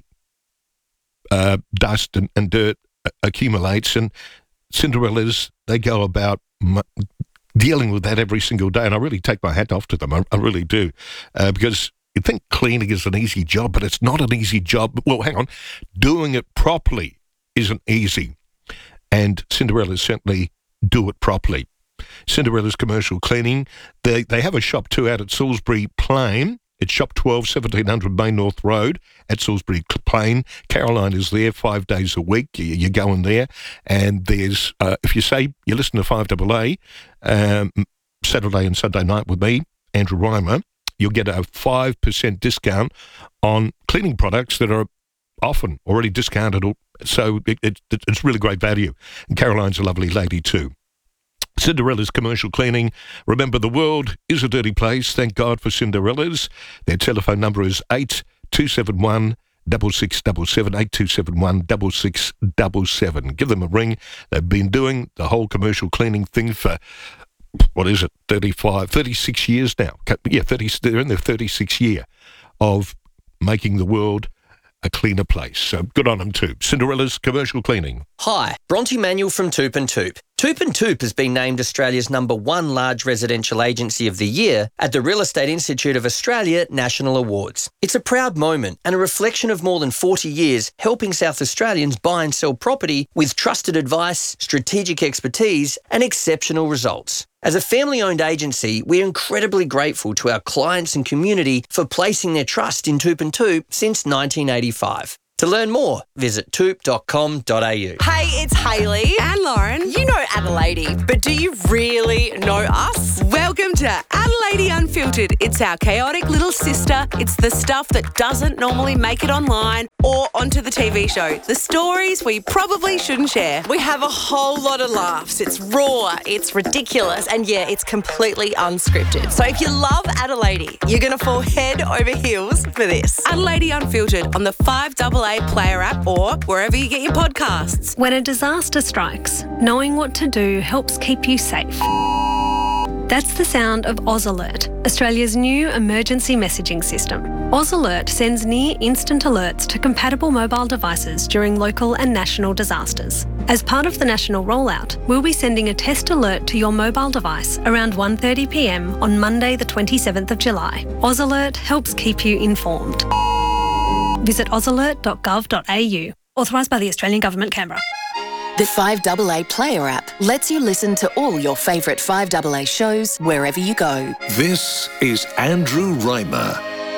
uh, dust and, and dirt accumulates. And Cinderella's, they go about m- dealing with that every single day, and I really take my hat off to them. I, I really do, uh, because you think cleaning is an easy job, but it's not an easy job. Well, hang on, doing it properly isn't easy, and Cinderella's certainly do it properly. Cinderella's Commercial Cleaning, they they have a shop too out at Salisbury Plain. It's shop twelve, seventeen hundred Main North Road at Salisbury Plain. Caroline is there five days a week. You, you go in there, and there's, uh, if you say you listen to five A A, um, Saturday and Sunday night with me, Andrew Reimer, you'll get a five percent discount on cleaning products that are often already discounted. So it, it, it's really great value. And Caroline's a lovely lady too. Cinderella's Commercial Cleaning. Remember, the world is a dirty place. Thank God for Cinderella's. Their telephone number is eight two seven one, six six seven seven, eight two seven one, six six seven seven. Give them a ring. They've been doing the whole commercial cleaning thing for, what is it, thirty-five, thirty-six years now. Yeah, thirty, they're in their thirty-sixth year of making the world a cleaner place. So good on them too. Cinderella's Commercial Cleaning. Hi, Bronte Manuel from Toop and Toop. Toop and Toop has been named Australia's number one large residential agency of the year at the Real Estate Institute of Australia National Awards. It's a proud moment and a reflection of more than forty years helping South Australians buy and sell property with trusted advice, strategic expertise and exceptional results. As a family-owned agency, we're incredibly grateful to our clients and community for placing their trust in Toop and Toop since nineteen eighty-five. To learn more, visit toop dot com dot a u. Hey, it's Hayley and Lauren. You know Adelaide, but do you really know us? Welcome to Adelaide Unfiltered. It's our chaotic little sister. It's the stuff that doesn't normally make it online or onto the T V show. The stories we probably shouldn't share. We have a whole lot of laughs. It's raw, it's ridiculous, and yeah, it's completely unscripted. So if you love Adelaide, you're going to fall head over heels for this. Adelaide Unfiltered on the five double A Player app or wherever you get your podcasts. When a disaster strikes, knowing what to do helps keep you safe. That's the sound of Oz Alert, Australia's new emergency messaging system. Oz Alert sends near instant alerts to compatible mobile devices during local and national disasters. As part of the national rollout, we'll be sending a test alert to your mobile device around one thirty p m on Monday the twenty-seventh of July. Oz Alert helps keep you informed. Visit oz alert dot gov dot a u. Authorised by the Australian Government, Canberra. The five double A Player app lets you listen to all your favourite five double A shows wherever you go. This is Andrew Raymer.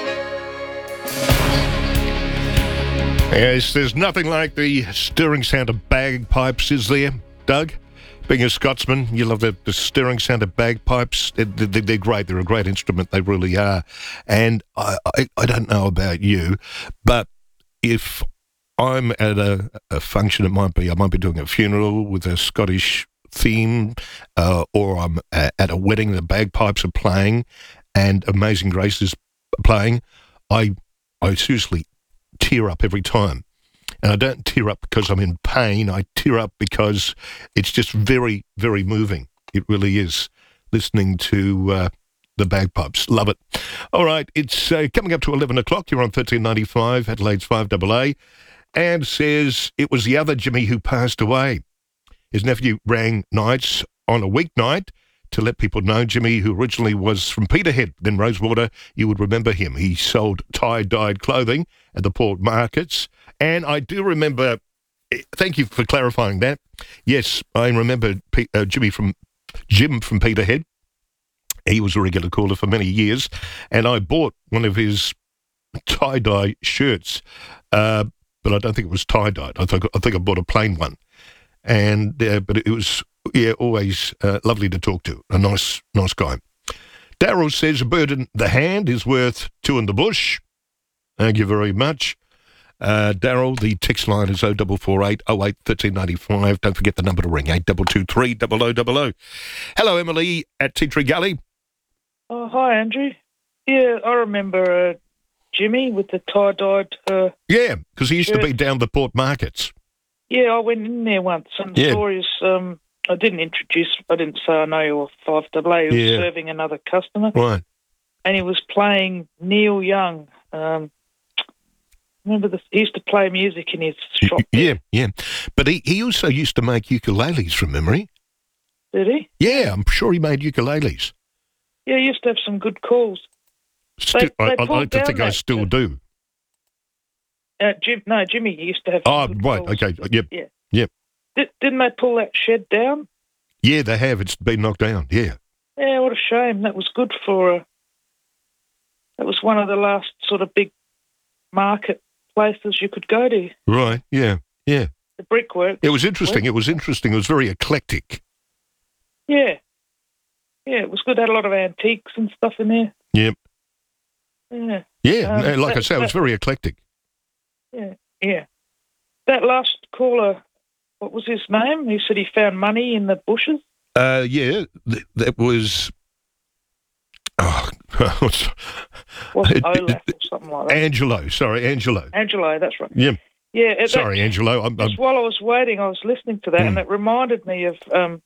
Yes, there's nothing like the stirring sound of bagpipes, is there, Doug? Being a Scotsman, you love the, the stirring sound of bagpipes. They're, they're, they're great. They're a great instrument. They really are. And I, I, I don't know about you, but if I'm at a, a function, it might be, I might be doing a funeral with a Scottish theme, uh, or I'm at a wedding, the bagpipes are playing and Amazing Grace is playing, I, I seriously tear up every time. And I don't tear up because I'm in pain. I tear up because it's just very, very moving. It really is, listening to uh, the bagpipes. Love it. All right, it's uh, coming up to eleven o'clock. You're on thirteen ninety-five, Adelaide's five double A. And says it was the other Jimmy who passed away. His nephew rang nights on a weeknight to let people know. Jimmy, who originally was from Peterhead, then Rosewater, you would remember him. He sold tie-dyed clothing at the port markets. And I do remember, thank you for clarifying that. Yes, I remember P, uh, Jimmy from Jim from Peterhead. He was a regular caller for many years. And I bought one of his tie-dye shirts, uh, but I don't think it was tie-dyed. I think, I think I bought a plain one. And uh, but it was, yeah, always uh, lovely to talk to. A nice, nice guy. Daryl says a bird in the hand is worth two in the bush. Thank you very much. Uh, Daryl, the text line is oh four four eight oh eight one three nine five. Don't forget the number to ring, eight two two three oh oh oh oh. Hello, Emily at Tea Tree Gully. Oh, hi, Andrew. Yeah, I remember uh, Jimmy with the tie-dyed... Uh, yeah, because he used shirt. to be down the port markets. Yeah, I went in there once, and the Yeah. stories... Um, I didn't introduce... I didn't say I know you were five double A. He was Yeah. serving another customer. Right. And he was playing Neil Young. Um, remember, the, he used to play music in his shop. Yeah, yeah. But he, he also used to make ukuleles from memory. Did he? Yeah, I'm sure he made ukuleles. Yeah, he used to have some good calls. Still, They- I, they I, I pulled don't think down I that- still do. Uh, Jim, no, Jimmy used to have some Oh, good right, calls. okay, yep, Yeah. yep. Did, didn't they pull that shed down? Yeah, they have. It's been knocked down, yeah. Yeah, what a shame. That was good for... Uh, that was one of the last sort of big market places you could go to. Right, yeah, yeah. The brickwork. It was interesting. It was interesting. It was very eclectic. Yeah. Yeah, it was good. Had a lot of antiques and stuff in there. Yep. Yeah. Yeah, Um, no, like I that- said, it was that- very eclectic. Yeah, yeah. That last caller, what was his name? He said he found money in the bushes. Uh, yeah, th- that was... Oh, Wasn't Olaf or something like that. Angelo, sorry, Angelo. Angelo, that's right. Yeah. Yeah. it- Sorry, that- Angelo. I'm, I'm, Just while I was waiting, I was listening to that, Hmm. and it reminded me of um,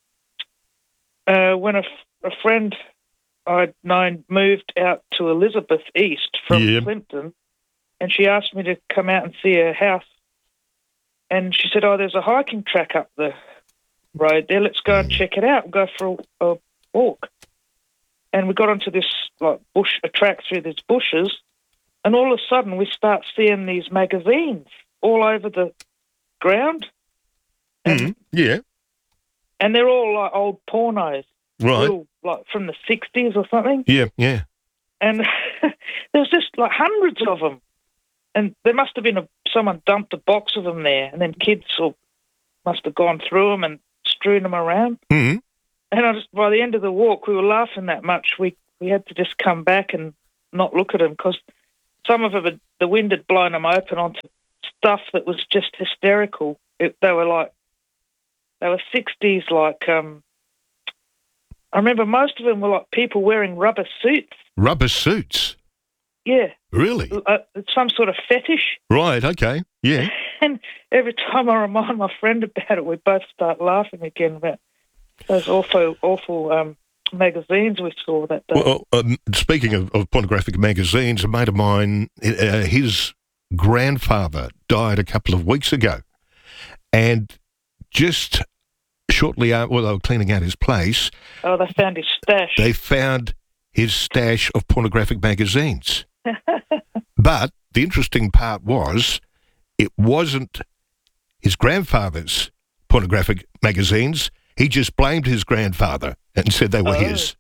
uh, when a, f- a friend I'd known moved out to Elizabeth East from Yeah. Clinton, and she asked me to come out and see her house. And she said, "Oh, there's a hiking track up the road there. Let's go and check it out. We'll go for a, a walk. And we got onto this like bush, a track through these bushes, and all of a sudden we start seeing these magazines all over the ground. Mm, yeah. And they're all like old pornos. Right. Little, like from the sixties or something. Yeah, yeah. And there was just like hundreds of them. And there must have been a, someone dumped a box of them there, and then kids all must have gone through them and strewn them around. Mm-hmm. And I just, by the end of the walk, we were laughing that much. We we had to just come back and not look at them because some of them, had, the wind had blown them open onto stuff that was just hysterical. It, they were like, they were sixties, like, um, I remember most of them were like people wearing rubber suits. Rubber suits? Yeah. Really? Uh, it's some sort of fetish. Right, okay, yeah. And every time I remind my friend about it, we both start laughing again about those awful, awful um, magazines we saw that day. Well, um, speaking of, of pornographic magazines, a mate of mine, uh, his grandfather died a couple of weeks ago. And just shortly after, well, they were cleaning out his place. Oh, they found his stash. They found his stash of pornographic magazines. But the interesting part was it wasn't his grandfather's pornographic magazines. He just blamed his grandfather and said they were Oh. his.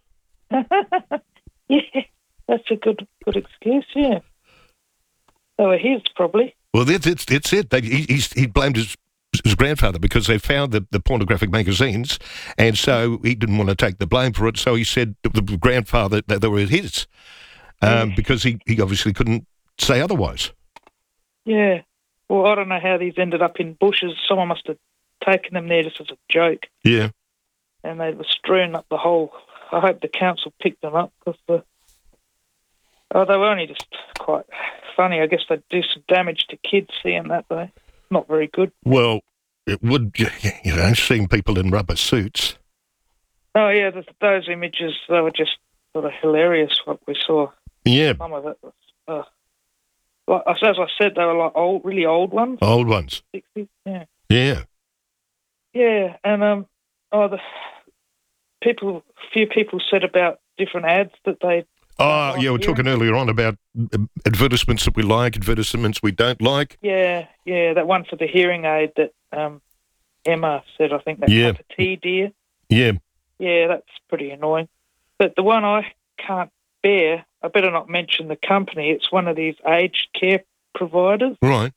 Yeah, that's a good good excuse, yeah. They were his, probably. Well, that's it's, it's it. They, he, he's, he blamed his, his grandfather because they found the, the pornographic magazines, and so he didn't want to take the blame for it, so he said the, the grandfather that they were his, um, because he, he obviously couldn't say otherwise. Yeah. Well, I don't know how these ended up in bushes. Someone must have taken them there just as a joke, Yeah. and they were strewn up the whole. I hope the council picked them up because the. Oh, they were only just quite funny. I guess they'd do some damage to kids seeing that, though. Not very good. Well, it would, you know, seeing people in rubber suits. Oh, yeah, th those images, they were just sort of hilarious, what we saw. Yeah. Some of it was, uh, like, as I said, they were like old, really old ones. Old ones. sixties, yeah. Yeah. Yeah, and, um, oh, the people, a few people said about different ads that they... Oh, yeah, we were talking earlier on about um, advertisements that we like, advertisements we don't like. Yeah, yeah, that one for the hearing aid that um, Emma said, I think, that Yeah. cup of tea, dear. Yeah. Yeah, that's pretty annoying. But the one I can't bear, I better not mention the company, it's one of these aged care providers. Right.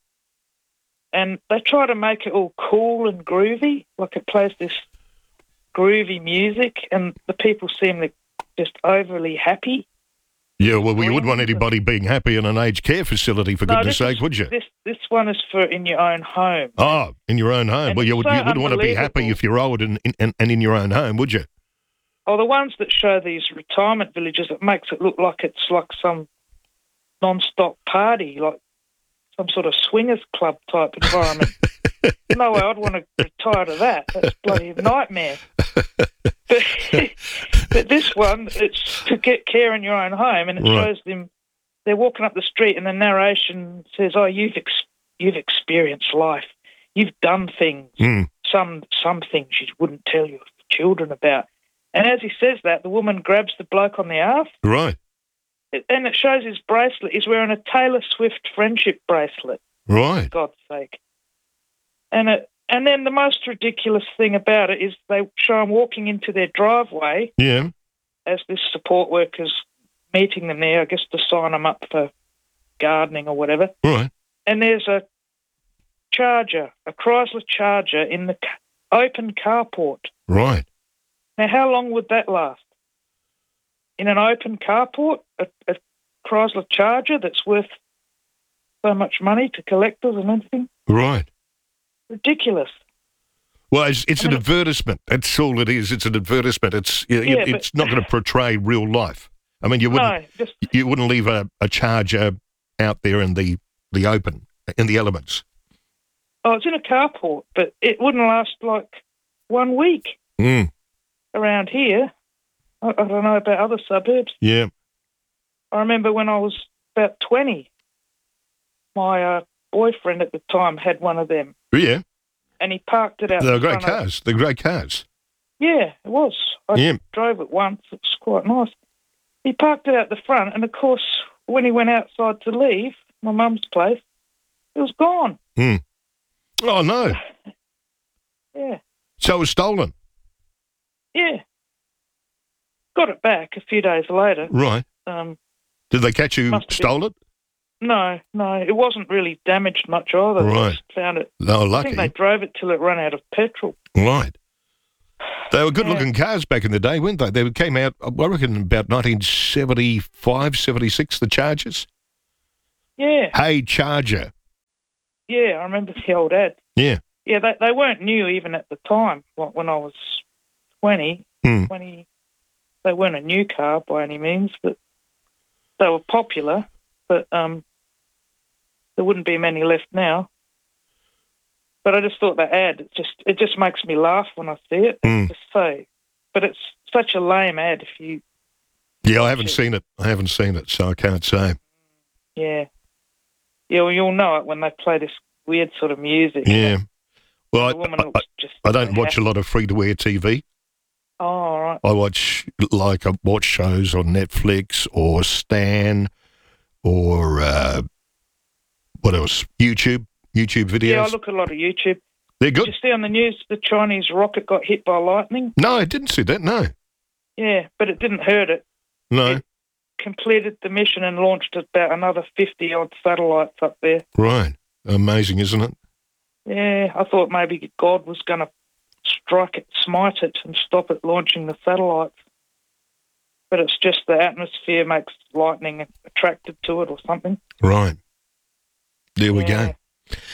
And they try to make it all cool and groovy, like it plays this groovy music, and the people seem to just overly happy. Yeah, well, you wouldn't want anybody being happy in an aged care facility, for No, goodness this sake, is- would you? This this one is for in your own home. Oh, in your own home. And Well, you, it's would, so you wouldn't want to be happy unbelievable. if you're old and, and, and in your own home, would you? Oh, the ones that show these retirement villages, it makes it look like it's like some non-stop party, like some sort of swingers club type environment. No way, I'd want to retire to that. That's bloody a nightmare. But, but this one, it's to get care in your own home, and it Right. shows them, they're walking up the street and the narration says, oh, you've ex- you've experienced life. You've done things, Mm. some some things you wouldn't tell your children about. And as he says that, the woman grabs the bloke on the arse, Right. it, and it shows his bracelet. He's wearing a Taylor Swift friendship bracelet, Right. for God's sake. And it, and then the most ridiculous thing about it is they show him walking into their driveway Yeah. as this support worker's meeting them there, I guess to sign them up for gardening or whatever. Right. And there's a Charger, a Chrysler Charger in the ca- open carport. Right. Now, how long would that last? In an open carport, a, a Chrysler Charger that's worth so much money to collectors and everything? Right. Ridiculous. Well, it's, it's I an mean- advertisement. That's all it is. It's an advertisement. It's you know, Yeah, it's but- not going to portray real life. I mean, you wouldn't No, just you wouldn't leave a, a Charger out there in the, the open, in the elements. oh, it's in a carport, but it wouldn't last like one week Mm. around here. I, I don't know about other suburbs. Yeah. I remember when I was about twenty, my uh, boyfriend at the time had one of them, Yeah. and he parked it out. They're the great front of- cars. They're great cars. Yeah, it was. I Yeah. drove it once. It's quite nice. He parked it out the front, and of course, when he went outside to leave my mum's place, it was gone. Hmm. Oh, no. Yeah, So it was stolen. yeah. Got it back a few days later. Right. Um, Did they catch you Must have stole it? no, no, it wasn't really damaged much either. They Right. just found it. No, I lucky. think they drove it till it ran out of petrol. Right. They were good-looking cars back in the day, weren't they? They came out, I reckon, about nineteen seventy-five, seventy-six, the Chargers. Yeah, Hey, Charger. yeah, I remember the old ad. Yeah. Yeah, they they weren't new even at the time. Like when I was twenty, Hmm. twenty, they weren't a new car by any means, but they were popular. But um, there wouldn't be many left now. But I just thought that ad, it just it just makes me laugh when I see it. Hmm. It's just so, but it's such a lame ad. If you, Yeah, I haven't seen it. I haven't seen it, so I can't say. yeah, yeah, well, you'll know it when they play this weird sort of music. Yeah. Well, The woman I, I, looks just I don't so watch a happy. lot of free-to-air T V. Oh, all right. I watch, like, I watch shows on Netflix or Stan or, uh, what else? YouTube. YouTube videos. Yeah, I look at a lot of YouTube. They're good. Did you see on the news the Chinese rocket got hit by lightning? No, I didn't see that, no. Yeah, but it didn't hurt it. No. Completed the mission and launched about another fifty odd satellites up there. Right. Amazing, isn't it? Yeah, I thought maybe God was going to strike it, smite it, and stop it launching the satellites. But it's just the atmosphere makes lightning attracted to it or something. Right. There we Yeah. go.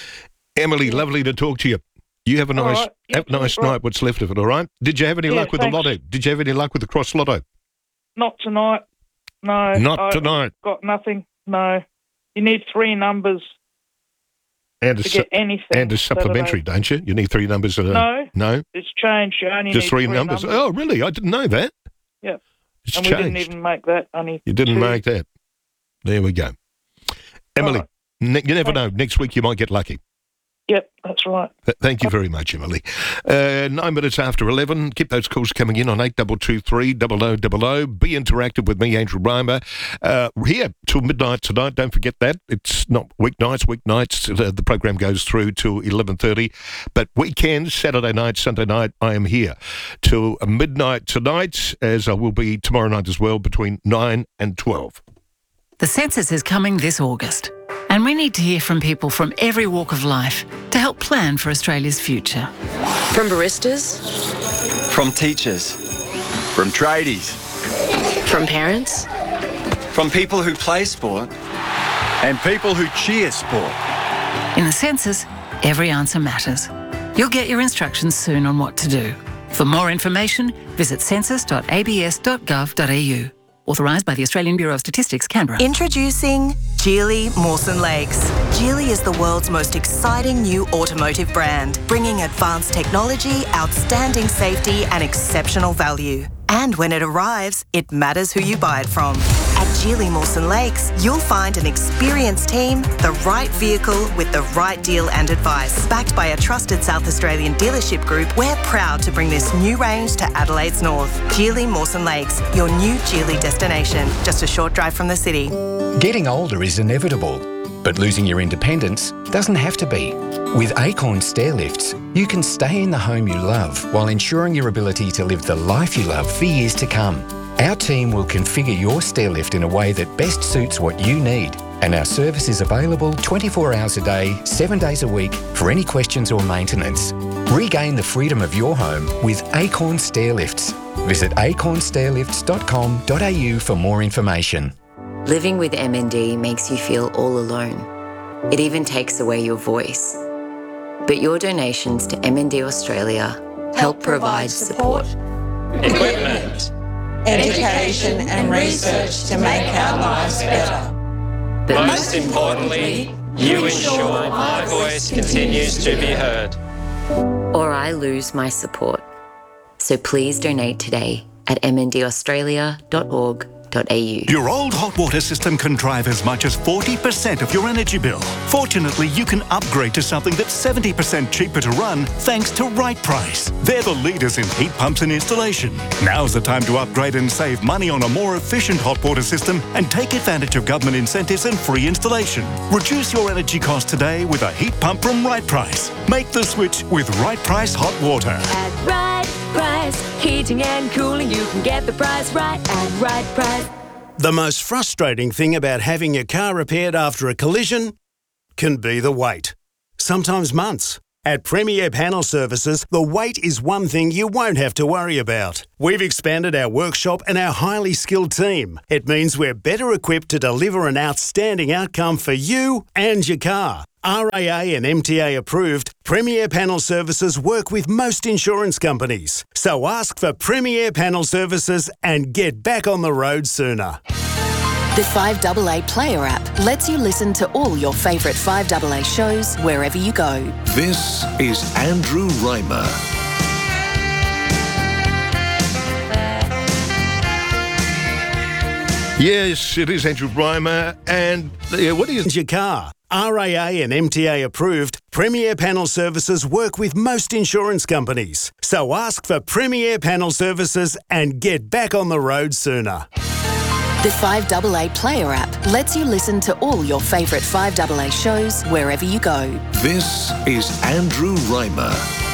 Emily, lovely to talk to you. You have a All nice right. You have a too, nice right. night, what's left of it, all right? Did you have any Yeah, luck with thanks. the lotto? Did you have any luck with the cross lotto? Not tonight. No. Not I tonight. Got nothing. No. You need three numbers And a, to su- get anything. and a supplementary, Saturday. don't you? You need three numbers. At a, No. No? It's changed. You only Just need three, numbers. Oh, really? I didn't know that. Yeah. It's and we changed. didn't even make that. Only You didn't two. make that. There we go. Emily, ne- you never know. Next week you might get lucky. Yep, that's right. Th- Thank you very much, Emily. Uh, nine minutes after eleven. Keep those calls coming in on eight two two three, double oh double oh. Be interactive with me, Andrew Reimer. Uh, here till midnight tonight. Don't forget that. It's not weeknights. Weeknights, uh, the program goes through till eleven thirty. But weekends, Saturday night, Sunday night, I am here till midnight tonight, as I will be tomorrow night as well, between nine and twelve. The census is coming this August, and we need to hear from people from every walk of life to help plan for Australia's future. From baristas, From teachers. From tradies. from parents, From people who play sport. And people who cheer sport. In the census, every answer matters. You'll get your instructions soon on what to do. For more information, visit census dot a b s dot gov dot a u. Authorised by the Australian Bureau of Statistics, Canberra. Introducing Geely Mawson Lakes. Geely is the world's most exciting new automotive brand, bringing advanced technology, outstanding safety and exceptional value. And when it arrives, it matters who you buy it from. At Geely Mawson Lakes, you'll find an experienced team, the right vehicle with the right deal and advice. Backed by a trusted South Australian dealership group, we're proud to bring this new range to Adelaide's north. Geely Mawson Lakes, your new Geely destination, just a short drive from the city. Getting older is inevitable, but losing your independence doesn't have to be. With Acorn Stair Lifts, you can stay in the home you love while ensuring your ability to live the life you love for years to come. Our team will configure your stair lift in a way that best suits what you need, and our service is available twenty-four hours a day, seven days a week for any questions or maintenance. Regain the freedom of your home with Acorn Stair Lifts. Visit acorn stair lifts dot com dot a u for more information. Living with M N D makes you feel all alone. It even takes away your voice. But your donations to M N D Australia help provide support, equipment, education and research to make our lives better. but Most importantly, you ensure my voice continues to be heard. or I lose my support. So please donate today at m n d australia dot org dot a u. Your old hot water system can drive as much as forty percent of your energy bill. Fortunately, you can upgrade to something that's seventy percent cheaper to run thanks to Right Price. They're the leaders in heat pumps and installation. Now's the time to upgrade and save money on a more efficient hot water system and take advantage of government incentives and free installation. Reduce your energy costs today with a heat pump from Right Price. Make the switch with Right Price Hot Water. At Right Price, heating and cooling, you can get the price right at Right Price. The most frustrating thing about having your car repaired after a collision can be the wait. Sometimes months. At Premier Panel Services, the wait is one thing you won't have to worry about. We've expanded our workshop and our highly skilled team. It means we're better equipped to deliver an outstanding outcome for you and your car. R A A and M T A approved, Premier Panel Services work with most insurance companies. So ask for Premier Panel Services and get back on the road sooner. The five A A Player app lets you listen to all your favourite five A A shows wherever you go. This is Andrew Reimer. Yes, it is Andrew Reimer. And uh, what is your car? R A A and M T A approved, Premier Panel Services work with most insurance companies. So ask for Premier Panel Services and get back on the road sooner. The five A A Player app lets you listen to all your favourite five A A shows wherever you go. This is Andrew Reimer.